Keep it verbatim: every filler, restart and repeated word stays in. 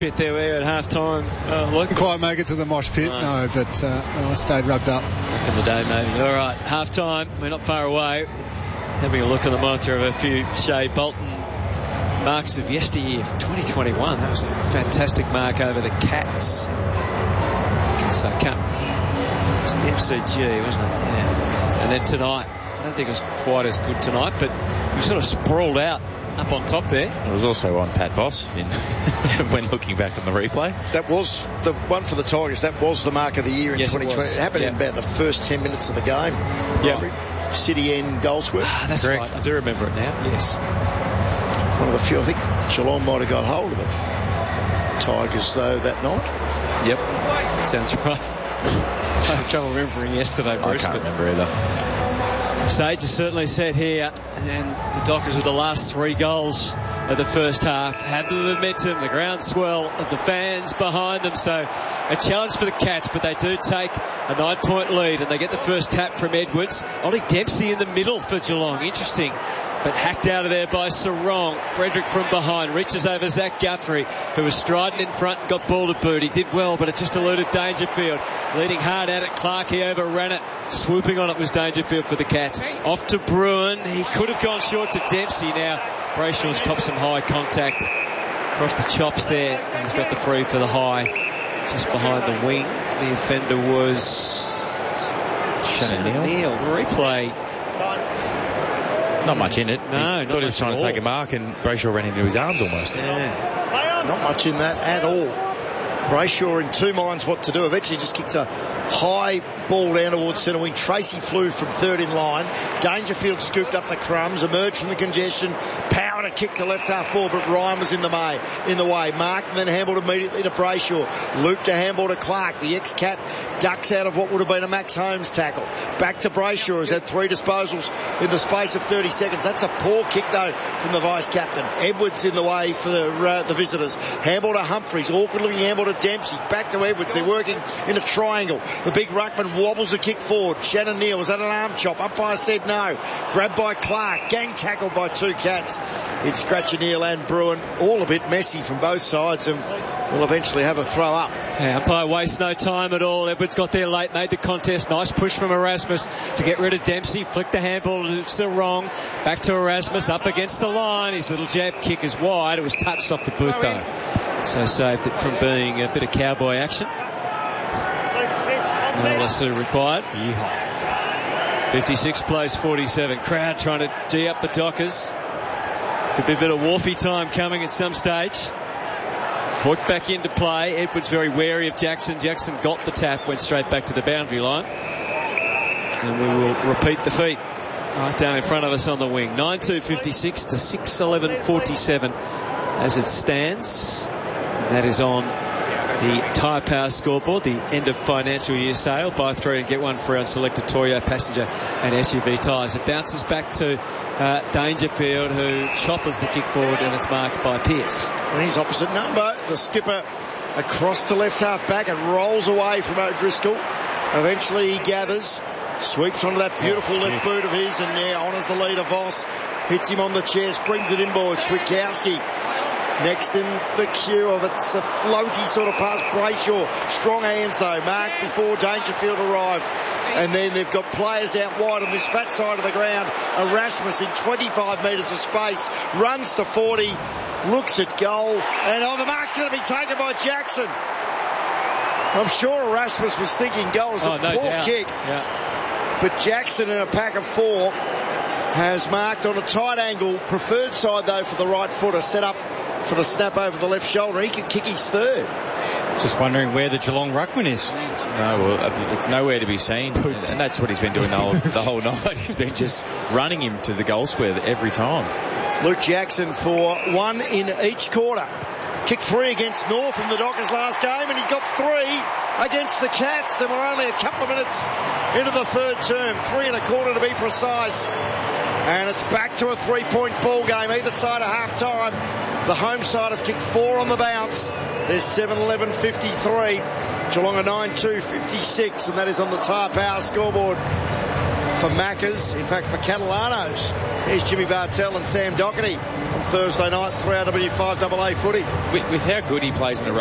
Pit there we at half time. Uh, look. Didn't quite make it to the mosh pit, no, no but uh, I stayed rubbed up. Back in the day, maybe. All right, half time. We're not far away. Having a look at the monitor of a few Shea Bolton marks of yesteryear for twenty twenty-one. That was a fantastic mark over the Cats. So, Cup. It was the M C G, wasn't it? Yeah. And then tonight. I don't think it was quite as good tonight, but we sort of sprawled out up on top there. It was also on Pat Voss in when looking back on the replay. That was the one for the Tigers. That was the mark of the year in yes, twenty twenty. It, it happened yep. in about the first ten minutes of the game. Yeah. City end Goldsworth. Ah, that's Correct. Right. I do remember it now. Yes. One of the few. I think Geelong might have got hold of it. Tigers, though, that night. Yep. Sounds right. I have trouble remembering yesterday, Bruce. I can't remember either. Stage is certainly set here, and the Dockers with the last three goals of the first half have the momentum, the groundswell of the fans behind them. So a challenge for the Cats, but they do take a nine-point lead, and they get the first tap from Edwards. Ollie Dempsey in the middle for Geelong. Interesting, but hacked out of there by Sarong. Frederick from behind reaches over Zach Guthrie, who was striding in front and got ball to boot. He did well, but it just eluded Dangerfield. Leading hard at it, Clark, he overran it. Swooping on it was Dangerfield for the Cats. Off to Bruin. He could have gone short to Dempsey. Now Brayshaw's copped some high contact across the chops there, and he's got the free for the high just behind the wing. The offender was Shannon Neal. Neal. The replay, not much in it. No, he thought he was trying to take a mark, and Brayshaw ran into his arms almost. Yeah. Not much in that at all. Brayshaw in two minds what to do. Eventually just kicked a high ball down towards centre wing. Tracy flew from third in line. Dangerfield scooped up the crumbs, emerged from the congestion, power to kick the left half forward, but Ryan was in the way. In the way. Marked and then handled immediately to Brayshaw. Looped to handball to Clark. The ex-Cat ducks out of what would have been a Max Holmes tackle. Back to Brayshaw, who's had three disposals in the space of thirty seconds. That's a poor kick, though, from the vice-captain. Edwards in the way for the, uh, the visitors. Handball to Humphreys. Awkwardly handball to Dempsey. Back to Edwards. They're working in a triangle. The big ruckman wobbles a kick forward. Shannon Neal, was that an arm chop? Umpire said no. Grabbed by Clark. Gang tackled by two Cats. It's Scratcher Neal and Bruin. All a bit messy from both sides, and will eventually have a throw up. Yeah, umpire wastes no time at all. Edwards got there late, made the contest. Nice push from Erasmus to get rid of Dempsey. Flicked the handball to Sarong. Back to Erasmus, up against the line. His little jab kick is wide. It was touched off the boot, though. So saved it from being a bit of cowboy action. No less required. Yeah. fifty-six plays forty-seven. Crowd trying to gee up the Dockers. Could be a bit of Wharfie time coming at some stage. Hooked back into play. Edwards very wary of Jackson. Jackson got the tap, went straight back to the boundary line. And we will repeat the feat right down in front of us on the wing. nine two fifty-six to six eleven forty-seven as it stands. And that is on the Tyre Power scoreboard, the end of financial year sale. Buy three and get one free on selected Toyo passenger and S U V tyres. It bounces back to uh, Dangerfield, who choppers the kick forward, and it's marked by Pearce. And he's opposite number. The skipper across to left half back and rolls away from O'Driscoll. Eventually he gathers, sweeps onto that beautiful oh, left yeah. boot of his, and now honours the leader. Voss hits him on the chest, brings it inboard. Switkowski next in the queue of it's a floaty sort of pass. Brayshaw, strong hands though, marked before Dangerfield arrived. And then they've got players out wide on this fat side of the ground. Erasmus in twenty-five metres of space, runs to forty, looks at goal, and oh, the mark's going to be taken by Jackson. I'm sure Erasmus was thinking goal. It's oh, a no poor doubt. kick. Yeah. But Jackson in a pack of four has marked on a tight angle. Preferred side though for the right footer, set up for the snap over the left shoulder. He could kick his third. Just wondering where the Geelong ruckman is. No, well, it's nowhere to be seen, and that's what he's been doing the whole, the whole night. He's been just running him to the goal square every time. Luke Jackson for one in each quarter. Kicked three against North in the Dockers last game, and he's got three against the Cats, and we're only a couple of minutes into the third term. Three and a quarter to be precise. And it's back to a three-point ball game either side of half-time. The home side have kicked four on the bounce. There's seven eleven fifty-three. Geelong a nine two fifty-six, and that is on the Tyre Power scoreboard. for Maccas, in fact for Catalanos. Here's Jimmy Bartell and Sam Doherty on Thursday night, three R W five A A footy. With, with how good he plays in the